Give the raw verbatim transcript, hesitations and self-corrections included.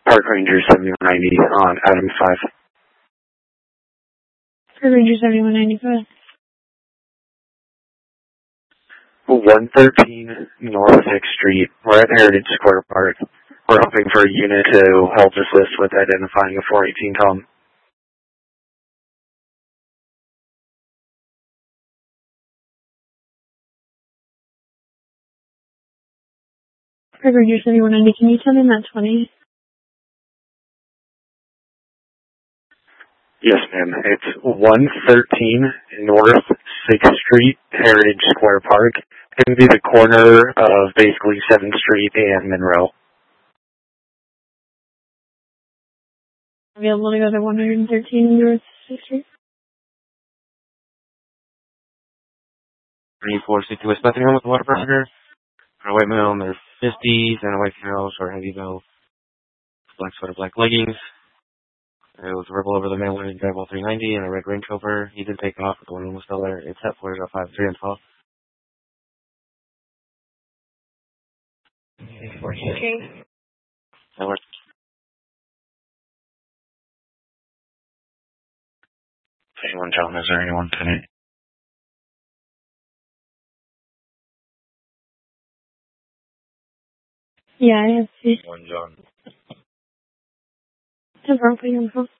Park Ranger seventy-one ninety on Avenue five. Park Ranger seventy-one ninety-five. one thirteen North sixth Street. We're at Heritage Square Park. We're hoping for a unit to help assist with identifying a four eighteen Tom. Park Ranger seventy-one ninety, can you tell me that twenty? Yes, ma'am. It's one thirteen North sixth Street, Heritage Square Park. It's going to be the corner of basically seventh Street and Monroe. Available to go to one thirteen North sixth Street? three four six West Bethlehem with the water pressure. A white male in their fifties and a white female, short heavy belt, black sweater, black leggings. It was verbal over the male wearing drivewall three ninety and a red Range Rover. He did take off with the one was still there. It's set for five three and twelve. Okay. That works. Anyone, John? Is there anyone tonight? Yeah, I have to. One John. Temporal, put you on the phone.